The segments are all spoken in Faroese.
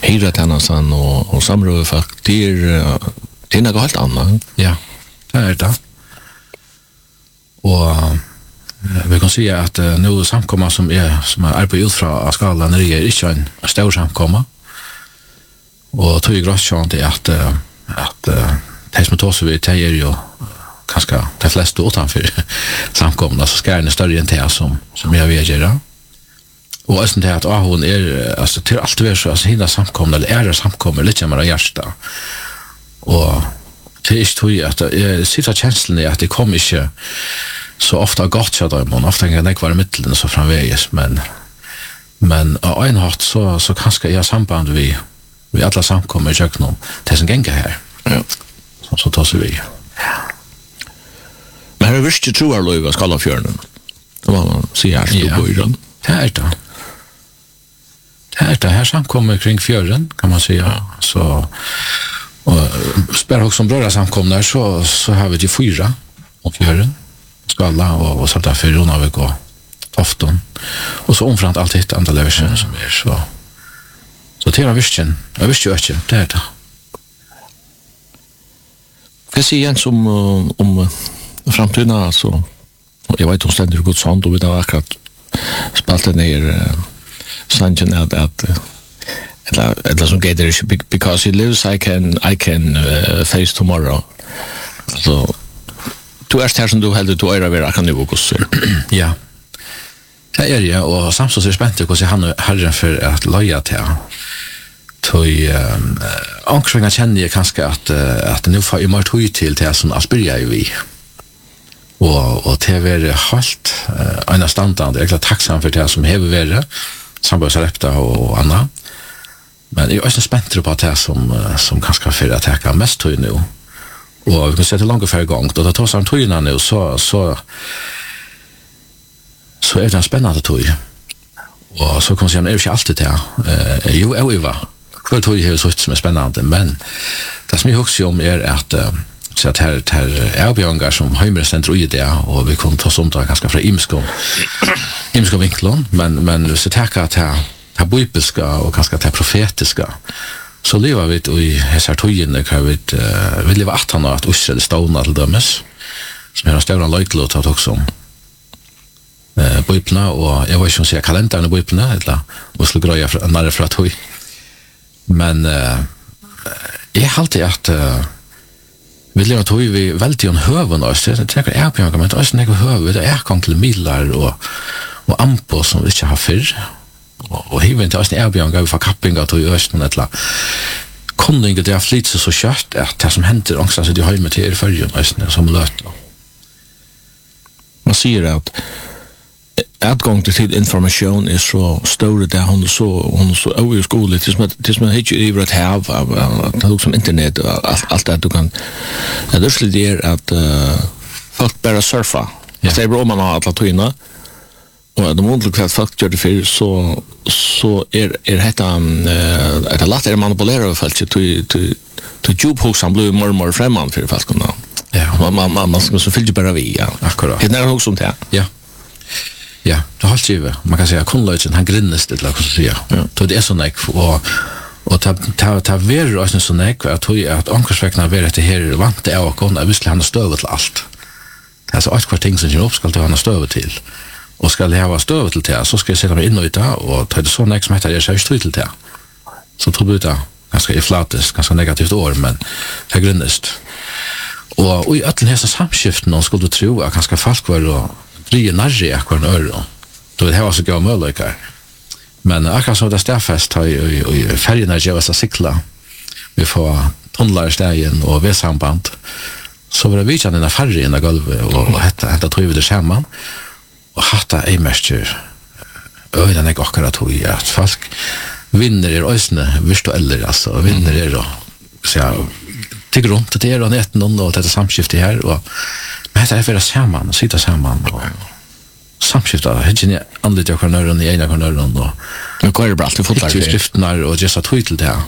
hyretjänsten och samråd folk, det är något helt annat. Ja, det det. Och vi kan säga att nu samkomma som är på ut från skalan när det är inte en stor samkomma. Och tog ju gråtjant är att det som tar sig vid det är ju kanske de flesta utanför samkomna så ska det större än det som jag vill göra. Och alltså det att hon är alltså till allt det så alltså hela samkomna eller är det samkomna lite mer hjärta. Och det är tror jag att sitter känslan är att det kommer inte så ofta gott så där man ofta kan det vara mitten så framvägs men av en hart så kanske jag samband vi alla samkommer i köknen det som gänga här. Ja. Så tar sig vi. Men har visst tror jag lov att skalla fjörnen. Det var man ser här på början. Det är det här samkommer kring fjörden kan man säga. Ja. Så och spär också som bröder samkomnar så har vi ju 4 och fjörden. Skalla och sånt där för Ronavik och Tofton. Och så omframt allt ett andra leversen som är så till vissten. Jag visste ju inte det är det. Vad säger Jens om framtiden alltså? Jag vet hon ständer Guds hand och vi har akkurat spaltat ner sanjen att eller som gator because he lives I can face tomorrow. Så du är här som du heldur du är vara kan du också. Ja. Det är jag och samtidigt är spänt hur han Herren för att loja till. Tøy ankringa kjenner jeg kanskje at nu får jeg mer tøy til det som aspirerer vi. Og til å være helt en standard, jeg er tacksam for det som hever vært, samarbeidsrepta og annet. Men jeg er også spent på det som kanskje for å ta mest tøy nå. Og vi kan se til langt før gang, og da tar seg tøyene nå, så er det en spennende tøy. Og så kan man si, det er jo ikke alltid det. Jo, jeg var. Hver tøy er så som er spennende, men det som jeg husker om at så att här erbjudanden som höjmer centrum i det och vi kommer ta som det ganska från imskom vinkeln men så tänker att här bibelska och ganska det profetiska så lever vi i hesar tojen kan vi leva att han har att Israel stona till dömes som är en stor löjtlåt att också bibeln och jag vet inte om jag kalendern i bibeln eller vad skulle greja när för att hoj men jag har alltid att vi lever tog vi väldigt en höven och så tänker jag på men det är inte höven det är kanske millar och ampo som vi inte har för och hur inte är erbjudande för kappingar till östen eller kunde inte det flyt så kört att det som händer också så det har med till förrjun östen som löt man ser att Adgång till information är så stor där hon så över skolan tills man hittar över att ha som internet och allt det du kan det är det att folk bara surfa det är bra man har alla tyna och de undrar att folk gör det för så är det att lättare manipulera folk till djuphuxan blir mer främmande för folk ja man ska så fylla bara vi ja akkurat det är nog som det ja, det har alltid man kan säga kunlöjsen han grinnest eller vad ska säga. Så det är så nek och ta ver och så nek att ankarsväckna ver det här vant det och kunna visst han stöv till allt. Alltså allt kvar ting som jag uppskall till han stöv till. Och ska det ha stöv till det så ska jag sätta mig in i det och ta det så nek som heter jag så till det. Så tror jag det ganska i flates ganska negativt år men det grinnest. Och i alla dessa samskiften skulle du tro att ganska folk var och frie närre akkurat öron. Då det här var så gav möjligheter. Men akkurat som det stäffest har ju färgerna givas att cykla. Vi får tunnlar i stegen och väsamband. Så var det vidjan i färgen i golvet och hetta tog vi det samman. Och hatta ei mestjer öjden är akkurat tog i att folk vinner er ösne virtueller alltså vinner er och så jag tycker runt det är och nätten och det samskifte här och men det är för att samman sitta samman och samskifta hedgen andligt jag kan i ena kan och nu går det bra att få ta skrifterna och just att titel där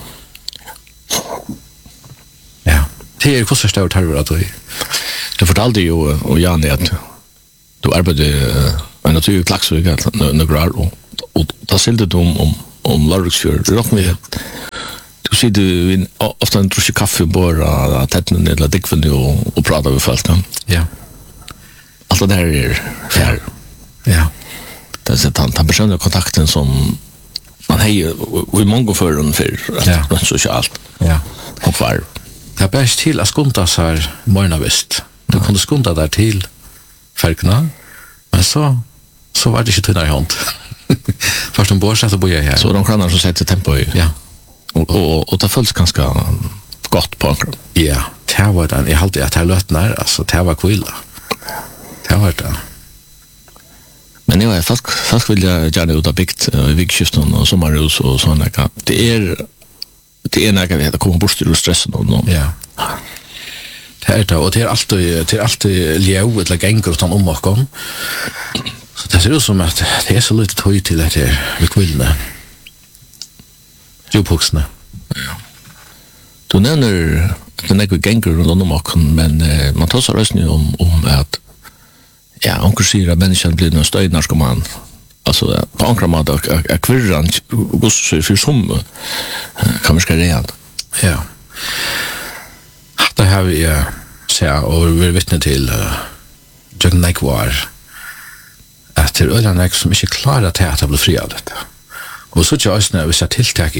ja det är kostar stort här att du fortalde ju och Jan att du arbetade en naturlig klaxvik några år och ta sildet om Lördagsfjord rått med sitter vi ofta en druckit kaffe bara tätten eller dickven och pratar med folk. Ja. Allt det där är fair. Ja. Det är så den personliga kontakten som man har i många förrän för socialt. Ja. Och kvar. Det är bäst till att skunta sig morgna visst. Du kunde skunta där till färgerna, men så var det inte tunnare i hånd. Först en borsa så bor jag här. Så de kranar som sätter tempo i. Ja. Och det följs ganska gott på akkurat. Ja, det var den. Jag hade att jag lötnar, alltså det var kvilla. Det var det. Men jag folk vill jag gärna ut av byggt vigskiften och sommarhus och sådana. Det är när vi heter komma bort ur stressen och någon. Ja. Det är det, och det är alltid ljau eller gänger utan omvakom. Så det ser ut som att det är så lite tøy till att det är kvillene. Djuphuxene. Ja. Du nämner att det är gänger runt omvakom, men man tar så röstning om att onkel säger att människan blir en stöjdnarkoman. Alltså, på ankra mat är kvirran gosser för som kan man ska rejält. Ja. Det har vi sett och vi är vittne till Jörgen Nekvar att det är öland som inte klarar till att det blir friadet. Och så tror jag att vissa tilltak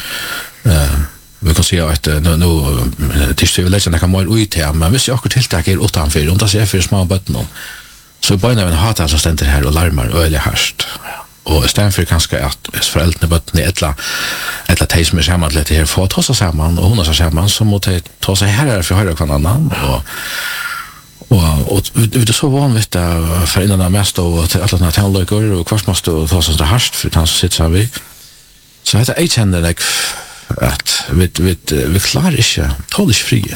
vi kan säga att nu tills vi läser några mer ut här, men hvis jag också tilltak utanför, om det ser för små bötten så bara en hatar som ständer här och larmar öliga härst. Och istället för kanske att föräldrarna bötten är ett tej som är samman lite här för att ta sig samman och hon har sig samman så måste ta sig här för att höra kvar annan och det är så vanligt för innan mest och till alla sådana tandlökor och kvart måste ta sig så härst för att han sitter så vi så heter jag känner att vi klarar inte tål inte fri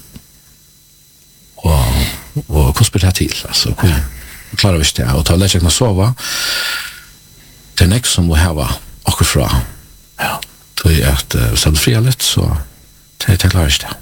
och konspirerar till alltså klarar vi inte och ta lätt att sova det är nek som må hava akkur fra. Ja. Så är att hvis det fria litt, så det klarer ikke det.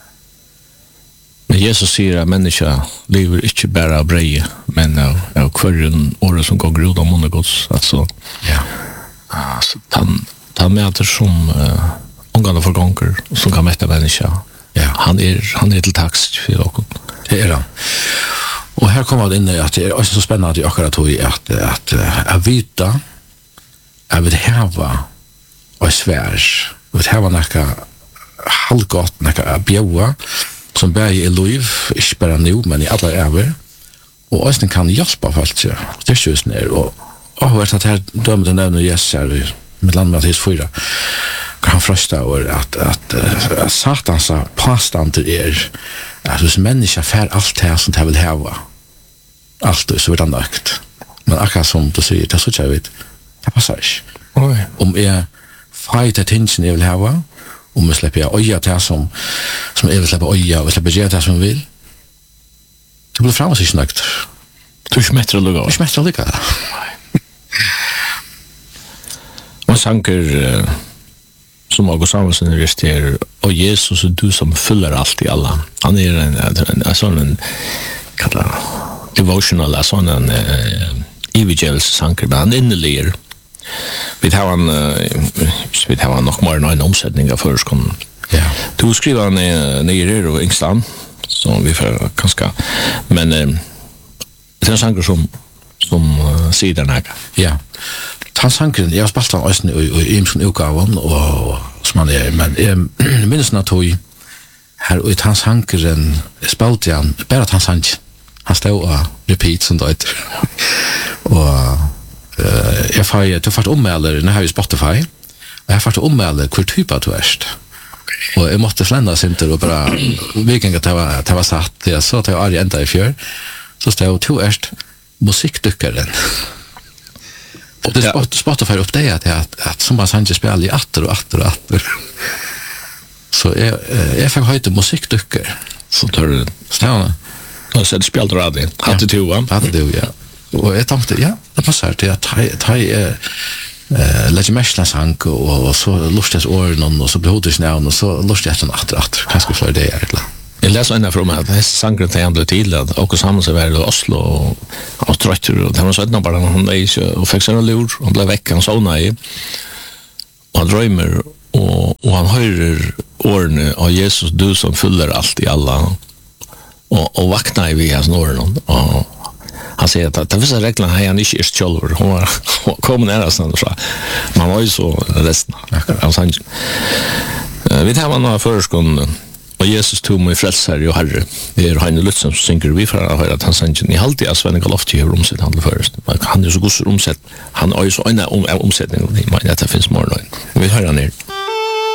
Men Jesus sier at menneska lever ikke bare av breie, men av kvarren året som går ut av monnegods. Altså, ja. Altså, han møter som ungene for gonger, som kan mette menneska. Ja. Han er til takst for dere. Det er han. Og her kommer det inn at det er også så spennende akkurat at jeg vita jeg vil heva og svær jeg vil heva nekka halvgått nekka bjaua som bare i liv, ikke bare nå, men i alle æver og også kan hjelpe folk det er just nær og vet at her dømte nevner Jesus her med landmatis 4 kan han frøsta over at satans påstander at hvis mennesker fær alt det som de vil heva allt så vet han nökt. Men akkurat som du säger, det så jag vet. Det passar inte. Om jag fighter tingen jag vill ha, om jag släpper jag oja till som jag vill släppa oja och släpper jag det som jag vill. Det blir fram och sig nökt. Du smättrar lugga. Du smättrar lugga. Man sanker som August Samuelsen rester och Jesus är du som fyller allt i alla. Han är en sån kallar devotional är sån en evangelisk sanker, men han innelier. Vi har nog mer en omsättning av förskon. Ja. Du skriver nere och Engsland, som vi får ganska, men det är en sanker som säger den här. Ja. Tansanken, jag har spalt han också i imsen utgaven, och som han är, men jag minns när tog här och i tansankeren spalt han, bara tansanken. Han stod och repeat som det och jag får fast ommäler när jag har Spotify och jag får ommäler hur typ av du är och jag måste slända sinter och bara vilken att det var satt jag så att jag är ända i fjör så stod du är musikdyckaren och det Spotify upp det att som man sanns spelar i atter och så jag fick höjt musikdyckare så tar du stanna. Jag har sett spelt radio. Hade du, ja. Och jag tänkte, ja, det passar till att jag lägger mest en sang och så lustigt åren och så blir hodet snävn och så lustigt en atter. Kanske för det är det. Jag läser ända från att det sangren till ändå till att också samma sig väl i Oslo och trötter och det var så att bara hon är och fick sig en lur och blev väck och sovna i och drömmer och han hører årene av Jesus, du som fyller allt i alla, og vaknar vi hans årene, og han säger att det vissa regler han inte är själv. Hon var kommet nära sån så. Man var ju så resten av sanningen. Vi tar några förskon och Jesus tog mig frälsare och herre. Det är han Lutzen som synger vi för att höra att han sanningen. Ni alltid är Sven Galofti hur omsätt han först. Han är så god omsätt. Han är ju så en omsättning. Men det finns mer nu. Vi hör han ner.